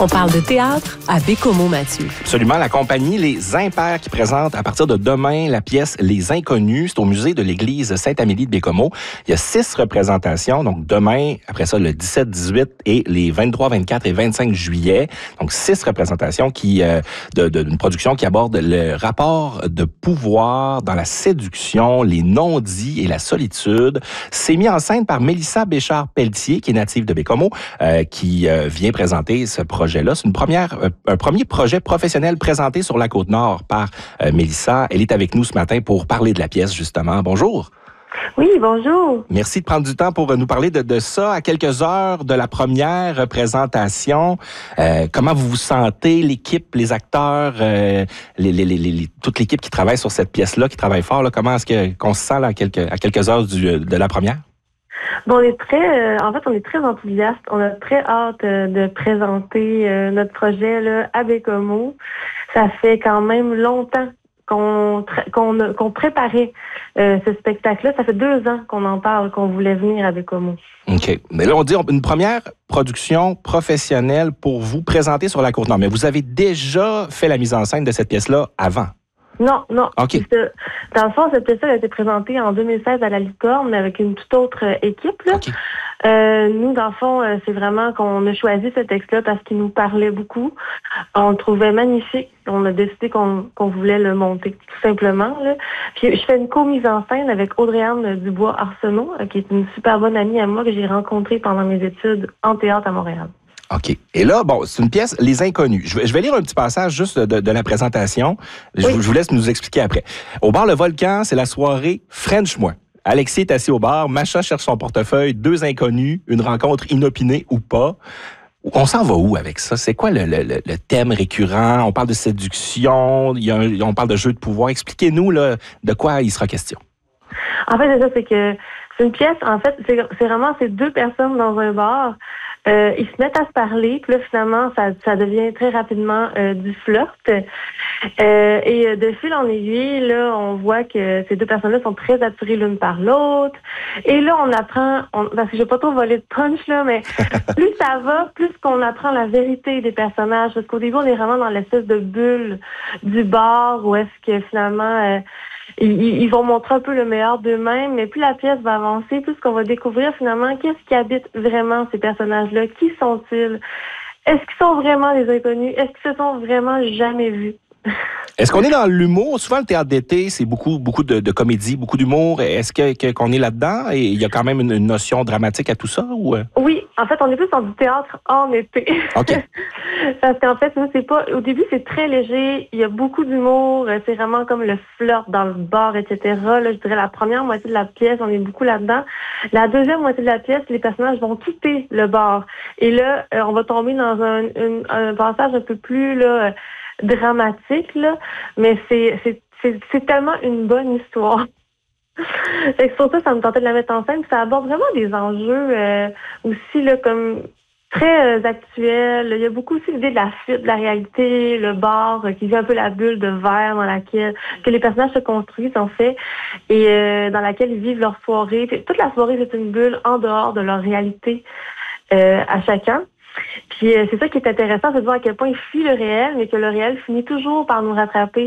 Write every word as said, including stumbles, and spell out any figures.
On parle de théâtre à Bécomo, Mathieu. Absolument, la compagnie Les Impairs qui présente à partir de demain la pièce Les Inconnus. C'est au musée de l'église Sainte-Amélie de Bécomo. Il y a six représentations, donc demain, après ça, le dix-sept, dix-huit et les vingt-trois, vingt-quatre et vingt-cinq juillet. Donc, six représentations qui, euh, de, de, d'une production qui aborde le rapport de pouvoir dans la séduction, les non-dits et la solitude. C'est mis en scène par Mélissa Béchard-Pelletier, qui est native de Bécomo, euh, qui euh, vient présenter ce projet. Là. C'est une première, euh, un premier projet professionnel présenté sur la Côte-Nord par euh, Mélissa. Elle est avec nous ce matin pour parler de la pièce, justement. Bonjour. Oui, bonjour. Merci de prendre du temps pour nous parler de, de ça à quelques heures de la première représentation. Euh, comment vous vous sentez, l'équipe, les acteurs, euh, les, les, les, les, toute l'équipe qui travaille sur cette pièce-là, qui travaille fort, là, comment est-ce que, qu'on se sent là, à, quelques, à quelques heures du, de la première? Bon, on est très, euh, en fait, on est très enthousiaste. On a très hâte euh, de présenter euh, notre projet là, à Bécomo. Ça fait quand même longtemps qu'on qu'on, qu'on préparait euh, ce spectacle-là. Ça fait deux ans qu'on en parle, qu'on voulait venir à Bécomo. OK. Mais là, on dit une première production professionnelle pour vous présenter sur la Côte-Nord. Mais vous avez déjà fait la mise en scène de cette pièce-là avant? Non, non. Okay. Dans le fond, cette pièce-là a été présentée en deux mille seize à la Licorne, mais avec une toute autre euh, équipe. Là. Okay. Euh, nous, dans le fond, euh, c'est vraiment qu'on a choisi ce texte-là parce qu'il nous parlait beaucoup. On le trouvait magnifique. On a décidé qu'on, qu'on voulait le monter, tout simplement. Là. Puis je fais une co-mise en scène avec Audrey-Anne Dubois-Arsenault, euh, qui est une super bonne amie à moi que j'ai rencontrée pendant mes études en théâtre à Montréal. OK. Et là, bon, c'est une pièce, Les Inconnus. Je vais, je vais lire un petit passage juste de, de la présentation. Je, oui. je vous laisse nous expliquer après. Au bar Le Volcan, c'est la soirée French Moi. Alexis est assis au bar, Macha cherche son portefeuille, deux inconnus, une rencontre inopinée ou pas. On s'en va où avec ça? C'est quoi le, le, le thème récurrent? On parle de séduction, il y a un, on parle de jeu de pouvoir. Expliquez-nous là, de quoi il sera question. En fait, c'est ça, c'est que c'est une pièce, en fait, c'est, c'est vraiment ces deux personnes dans un bar. Euh, ils se mettent à se parler, puis là, finalement, ça, ça devient très rapidement euh, du flirt. Euh, et de fil en aiguille, là, on voit que ces deux personnes-là sont très attirées l'une par l'autre. Et là, on apprend, on, parce que je vais pas trop voler de punch, là, mais plus ça va, plus qu'on apprend la vérité des personnages. Parce qu'au début, on est vraiment dans l'espèce de bulle du bar, où est-ce que finalement... Euh, Ils, ils vont montrer un peu le meilleur d'eux-mêmes, mais plus la pièce va avancer, plus qu'on va découvrir finalement qu'est-ce qui habite vraiment ces personnages-là, qui sont-ils, est-ce qu'ils sont vraiment des inconnus, est-ce qu'ils se sont vraiment jamais vus? Est-ce qu'on est dans l'humour? Souvent, le théâtre d'été, c'est beaucoup, beaucoup de, de comédie, beaucoup d'humour. Est-ce que, que, qu'on est là-dedans et il y a quand même une, une notion dramatique à tout ça? Ou... Oui, en fait, on est plus dans du théâtre en été. OK. Parce qu'en fait, nous, c'est pas. Au début, c'est très léger. Il y a beaucoup d'humour. C'est vraiment comme le flirt dans le bar, et cetera. Là, je dirais la première moitié de la pièce, on est beaucoup là-dedans. La deuxième moitié de la pièce, les personnages vont quitter le bar. Et là, on va tomber dans un, un, un passage un peu plus là, dramatique, là. Mais c'est, c'est, c'est, c'est tellement une bonne histoire. Fait que sur ça, ça me tentait de la mettre en scène. Puis ça aborde vraiment des enjeux euh, aussi là, comme très euh, actuels. Il y a beaucoup aussi l'idée de la fuite de la réalité, le bar euh, qui vit un peu la bulle de verre dans laquelle que les personnages se construisent en fait et euh, dans laquelle ils vivent leur soirée. Puis, toute la soirée, c'est une bulle en dehors de leur réalité euh, à chacun. Puis euh, c'est ça qui est intéressant, c'est de voir à quel point ils fuient le réel, mais que le réel finit toujours par nous rattraper.